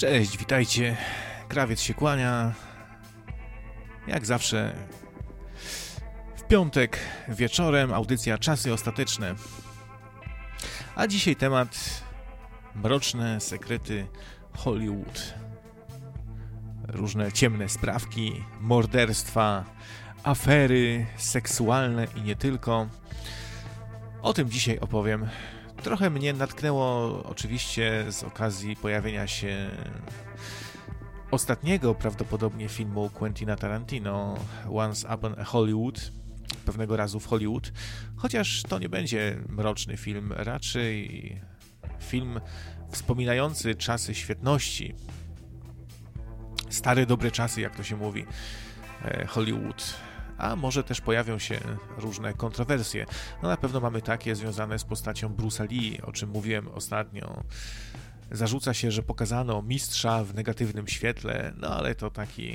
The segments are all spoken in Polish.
Cześć, witajcie. Krawiec się kłania. Jak zawsze w piątek wieczorem audycja Czasy Ostateczne. A dzisiaj temat mroczne sekrety Hollywood. Różne ciemne sprawki, morderstwa, afery seksualne i nie tylko. O tym dzisiaj opowiem. Trochę mnie natknęło oczywiście z okazji pojawienia się ostatniego prawdopodobnie filmu Quentina Tarantino, Once Upon a Hollywood, pewnego razu w Hollywood, chociaż to nie będzie mroczny film, raczej film wspominający czasy świetności, stare dobre czasy, jak to się mówi, Hollywood. A może też pojawią się różne kontrowersje. No na pewno mamy takie związane z postacią Bruce'a Lee, o czym mówiłem ostatnio. Zarzuca się, że pokazano mistrza w negatywnym świetle, no ale to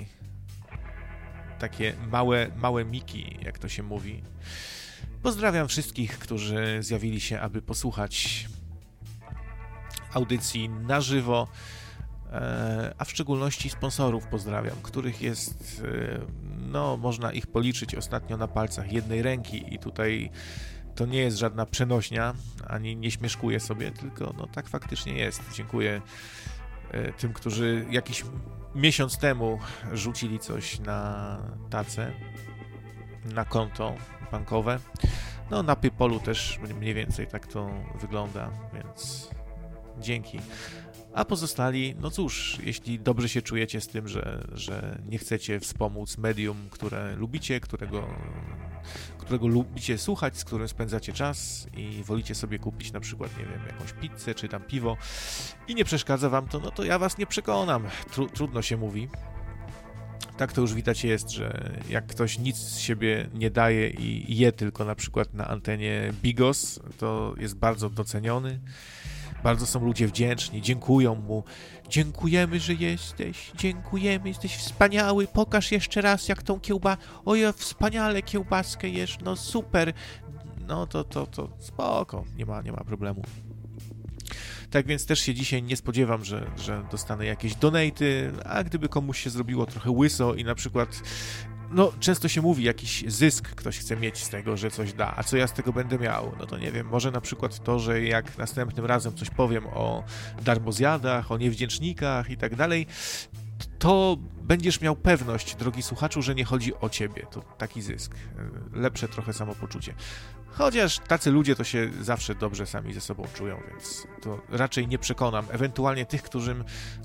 takie małe miki, jak to się mówi. Pozdrawiam wszystkich, którzy zjawili się, aby posłuchać audycji na żywo, a w szczególności sponsorów pozdrawiam, których jest, no można ich policzyć ostatnio na palcach jednej ręki i tutaj to nie jest żadna przenośnia, ani nie śmieszkuję sobie, tylko no tak faktycznie jest. Dziękuję tym, którzy jakiś miesiąc temu rzucili coś na tacę, na konto bankowe. No na PayPalu też mniej więcej tak to wygląda, więc dzięki. A pozostali, no cóż, jeśli dobrze się czujecie z tym, że nie chcecie wspomóc medium, które lubicie, którego lubicie słuchać, z którym spędzacie czas i wolicie sobie kupić na przykład, nie wiem, jakąś pizzę czy tam piwo i nie przeszkadza wam to, no to ja was nie przekonam. Trudno się mówi. Tak to już widać jest, że jak ktoś nic z siebie nie daje i je tylko na przykład na antenie Bigos, to jest bardzo doceniony. Bardzo są ludzie wdzięczni, dziękują mu. Dziękujemy, że jesteś, dziękujemy, jesteś wspaniały, pokaż jeszcze raz jak tą oj, wspaniale kiełbaskę jesz, no super. No to spoko, nie ma problemu. Tak więc też się dzisiaj nie spodziewam, że dostanę jakieś donaty, a gdyby komuś się zrobiło trochę łyso i na przykład, no często się mówi, jakiś zysk ktoś chce mieć z tego, że coś da, a co ja z tego będę miał? No to nie wiem, może na przykład to, że jak następnym razem coś powiem o darmozjadach, o niewdzięcznikach i tak dalej, to będziesz miał pewność, drogi słuchaczu, że nie chodzi o ciebie. To taki zysk. Lepsze trochę samopoczucie. Chociaż tacy ludzie to się zawsze dobrze sami ze sobą czują, więc to raczej nie przekonam. Ewentualnie tych, którym